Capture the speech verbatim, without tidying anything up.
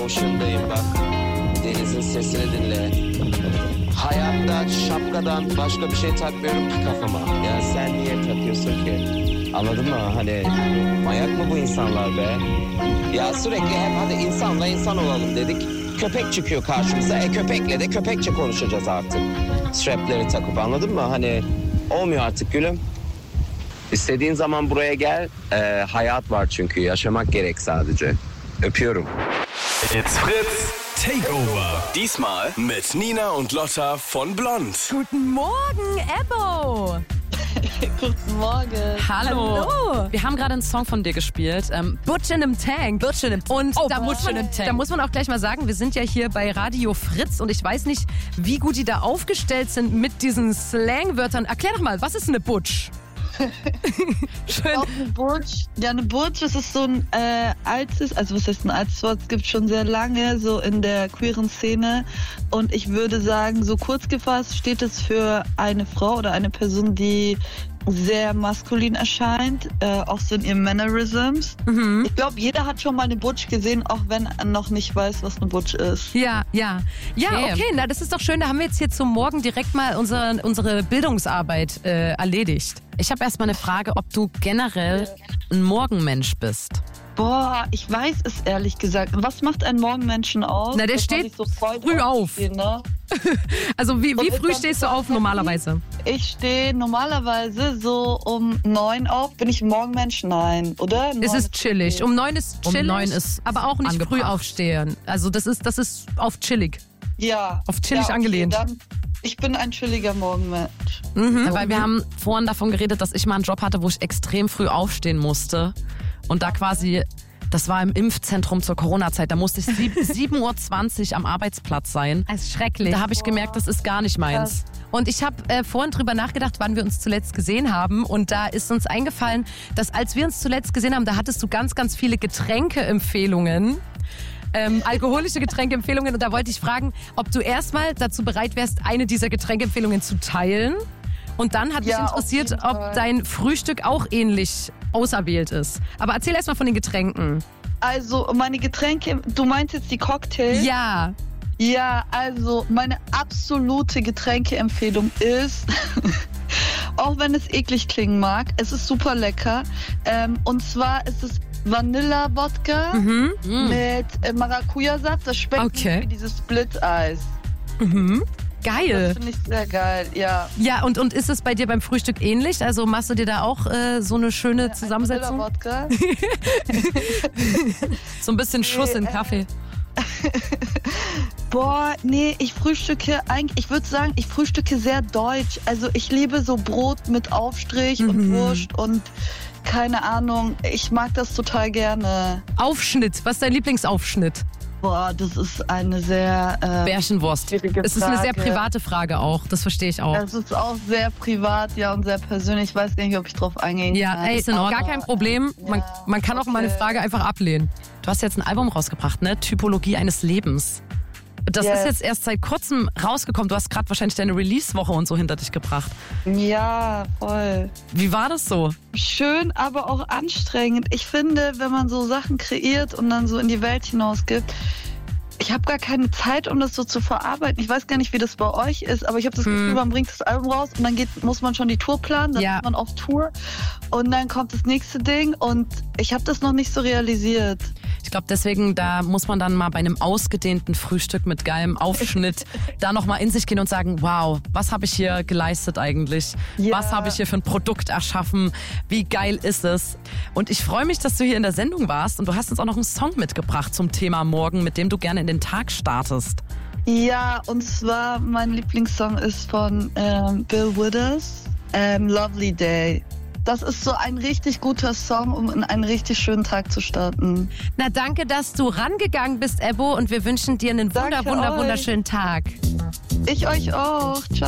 Ocean'dayım bak. Denizin sesini dinle. Hayatta şapkadan başka bir şey takmıyorum ki kafama. Ya sen niye takıyorsun ki? Anladın mı? Hani manyak mı bu insanlar be? Ya sürekli hep hadi insanla insan olalım dedik. Köpek çıkıyor karşımıza. E köpekle de köpekçe konuşacağız artık. Strapleri takıp, anladın mı? Hani olmuyor artık gülüm. İstediğin zaman buraya gel. Ee, hayat var çünkü. Yaşamak gerek sadece. Öpüyorum. It's Fritz Takeover. Diesmal mit Nina und Lotta von Blond. Guten Morgen, Ebbo. Guten Morgen. Hallo. Hallo. Wir haben gerade einen Song von dir gespielt. Ähm, Butch in einem Tank. Butch in einem Tank. Und oh, da, muss man, da muss man auch gleich mal sagen, wir sind ja hier bei Radio Fritz und ich weiß nicht, wie gut die da aufgestellt sind mit diesen Slangwörtern. Erklär doch mal, was ist eine Butch? Schön. Ich glaub, eine Butch, ja, eine Butch, das ist so ein äh, altes, also was heißt ein altes Wort, es gibt schon sehr lange so in der queeren Szene und ich würde sagen, so kurz gefasst steht es für eine Frau oder eine Person, die sehr maskulin erscheint, äh, auch so in ihren Mannerisms. Mhm. Ich glaube, jeder hat schon mal eine Butch gesehen, auch wenn er noch nicht weiß, was eine Butch ist. Ja, ja. Ja, okay, okay, na das ist doch schön. Da haben wir jetzt hier zum Morgen direkt mal unsere, unsere Bildungsarbeit äh, erledigt. Ich habe erst mal eine Frage, ob du generell ein Morgenmensch bist. Boah, ich weiß es ehrlich gesagt. Was macht einen Morgenmenschen aus? Na, der steht so früh auf. Stehen, ne? Also wie, wie früh stehst du auf normalerweise? Ich stehe normalerweise so um neun auf. Bin ich ein Morgenmensch? Nein, oder? Es ist chillig. Um neun ist chillig, um neun ist aber auch nicht angebracht. Früh aufstehen. Also das ist, das ist auf chillig. Ja. Auf chillig ja, okay, angelehnt. Dann, ich bin ein chilliger Morgenmensch. Mhm. Weil wir haben vorhin davon geredet, dass ich mal einen Job hatte, wo ich extrem früh aufstehen musste. Und da quasi, das war im Impfzentrum zur Corona-Zeit, da musste ich sieben Uhr zwanzig am Arbeitsplatz sein. Das ist schrecklich. Da habe ich gemerkt, das ist gar nicht meins. Und ich habe äh, vorhin drüber nachgedacht, wann wir uns zuletzt gesehen haben. Und da ist uns eingefallen, dass als wir uns zuletzt gesehen haben, da hattest du ganz, ganz viele Getränkeempfehlungen. Ähm, alkoholische Getränkeempfehlungen. Und da wollte ich fragen, ob du erstmal dazu bereit wärst, eine dieser Getränkeempfehlungen zu teilen. Und dann hat mich ja, interessiert, ob dein Frühstück auch ähnlich auserwählt ist. Aber erzähl erst mal von den Getränken. Also meine Getränke, du meinst jetzt die Cocktails? Ja. Ja, also meine absolute Getränkeempfehlung ist, auch wenn es eklig klingen mag, es ist super lecker. Ähm, und zwar ist es Vanilla-Wodka mhm. mit äh, Maracuja-Saft. Das schmeckt okay. wie dieses Split-Eis. Mhm. Geil. Das finde ich sehr geil, ja. Ja, und, und ist es bei dir beim Frühstück ähnlich? Also machst du dir da auch äh, so eine schöne ja, Zusammensetzung? Wodka. So ein bisschen Schuss nee, in Kaffee. Äh, Boah, nee, ich frühstücke eigentlich, ich würde sagen, ich frühstücke sehr deutsch. Also ich liebe so Brot mit Aufstrich mhm. und Wurst und keine Ahnung, ich mag das total gerne. Aufschnitt, was ist dein Lieblingsaufschnitt? Boah, das ist eine sehr... Äh, Bärchenwurst. Es ist eine sehr private Frage auch, das verstehe ich auch. Das ist auch sehr privat, ja, und sehr persönlich. Ich weiß gar nicht, ob ich drauf eingehen ja, kann. Ja, ist in Ordnung. Gar kein Problem. Man, ja, man kann okay. auch mal eine Frage einfach ablehnen. Du hast jetzt ein Album rausgebracht, ne? Typologie eines Lebens. Das yes. ist jetzt erst seit kurzem rausgekommen. Du hast gerade wahrscheinlich deine Release-Woche und so hinter dich gebracht. Ja, voll. Wie war das so? Schön, aber auch anstrengend. Ich finde, wenn man so Sachen kreiert und dann so in die Welt hinausgibt, ich habe gar keine Zeit, um das so zu verarbeiten. Ich weiß gar nicht, wie das bei euch ist, aber ich habe das Gefühl, hm. man bringt das Album raus und dann geht, muss man schon die Tour planen, dann ja. ist man auf Tour und dann kommt das nächste Ding und ich habe das noch nicht so realisiert. Ich glaube, deswegen, da muss man dann mal bei einem ausgedehnten Frühstück mit geilem Aufschnitt da nochmal in sich gehen und sagen, wow, was habe ich hier geleistet eigentlich? Ja. Was habe ich hier für ein Produkt erschaffen? Wie geil ist es? Und ich freue mich, dass du hier in der Sendung warst und du hast uns auch noch einen Song mitgebracht zum Thema Morgen, mit dem du gerne in den Tag startest. Ja, und zwar mein Lieblingssong ist von ähm, Bill Withers, ähm, Lovely Day. Das ist so ein richtig guter Song, um in einen richtig schönen Tag zu starten. Na, danke, dass du rangegangen bist, Ebbo, und wir wünschen dir einen wunder, wunder, wunderschönen Tag. Ich euch auch. Ciao.